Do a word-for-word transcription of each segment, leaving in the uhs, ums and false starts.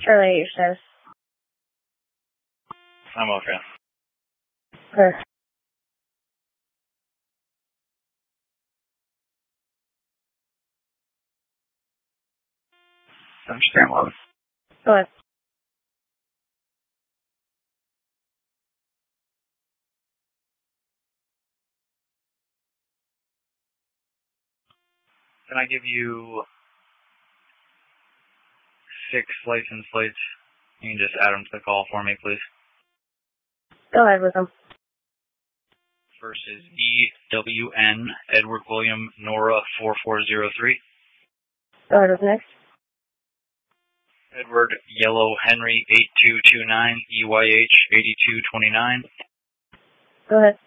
Charlie, your status. I'm okay. Okay. Understand what? Go ahead. Can I give you six license plates? You can just add them to the call for me, please. Go ahead with them. First is E W N Edward William Nora four four zero three. Go ahead with next. Edward Yellow Henry eight two two nine E Y H eighty-two twenty-nine. Go ahead.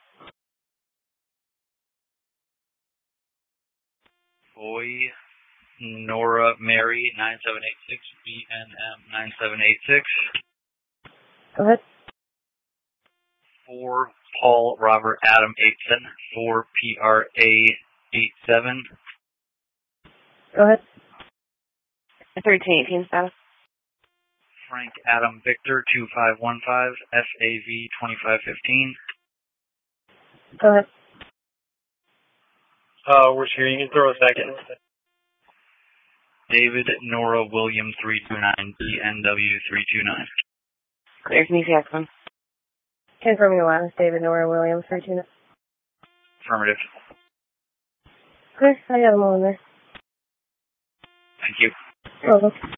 Boy Nora Mary nine seven eight six B N M nine seven eight six. Go ahead. four Paul Robert Adam Aitken four P R A eight seven. Go ahead. thirteen eighteen status. Frank Adam Victor two five one five F A V twenty-five fifteen. Go ahead. Uh, we're here. You can throw a second. David Nora William three two nine B N W three two nine. Clear. Can you see X one? Confirm your last. David Nora Williams three two nine. Affirmative. Clear. I got them all in there. Thank you. You're welcome.